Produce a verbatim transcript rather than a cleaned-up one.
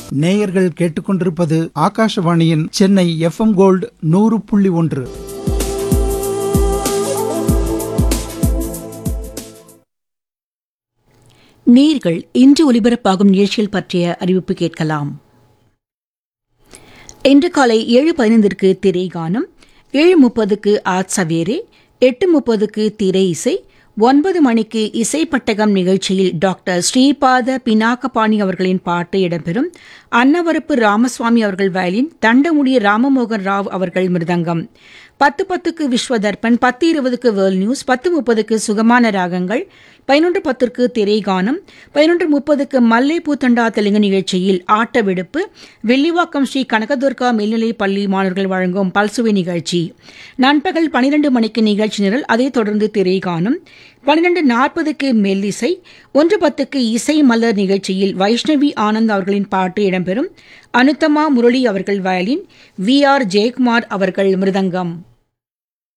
நேயர்கள் கேட்டுக்கொண்டிருப்பது ஆகாஷவாணியின் சென்னை எஃப் எம் கோல்டு நூறு புள்ளி ஒன்று. நேயர்கள் இன்று ஒலிபரப்பாகும் நிகழ்ச்சிகள் பற்றிய அறிவிப்பு கேட்கலாம். இன்று காலை ஏழு பதினைந்திற்கு திரை கானம், ஏழு முப்பதுக்கு ஆத் சவேரே, எட்டு முப்பதுக்கு திரை இசை, ஒன்பது மணிக்கு இசைப்பட்டகம் நிகழ்ச்சியில் டாக்டர் ஸ்ரீபாத பினாக்கபாணி அவர்களின் பாட்டு இடம்பெறும். அன்னவரப்பு ராமசுவாமி அவர்கள் வயலின், தண்டமுடி ராமமோகன் ராவ் அவர்கள் மிருதங்கம். பத்து பத்துக்கு விஸ்வதர்பன், பத்து இருபதுக்கு வேர்ல்ட் நியூஸ், பத்து முப்பதுக்கு சுகமான ராகங்கள், பதினொன்று பத்திற்கு திரைகானம், பதினொன்று முப்பதுக்கு மல்லை பூத்தண்டா தெலுங்கு நிகழ்ச்சியில் ஆட்ட விடுப்பு, வெள்ளிவாக்கம் ஸ்ரீ கனகதுர்கா மேல்நிலைப் பள்ளி மாணவர்கள் வழங்கும் பல்சுவை நிகழ்ச்சி. நண்பகல் பனிரெண்டு மணிக்கு நிகழ்ச்சி நிரல், அதைத் தொடர்ந்து திரைகானம். பன்னிரண்டு நாற்பதுக்கு மெல்லிசை, ஒன்று பத்துக்கு இசை மலர் நிகழ்ச்சியில் வைஷ்ணவி ஆனந்த் அவர்களின் பாட்டு இடம்பெறும். அனுத்தமா முரளி அவர்கள் வயலின், வி ஆர் ஜெயக்குமார் அவர்கள் மிருதங்கம்.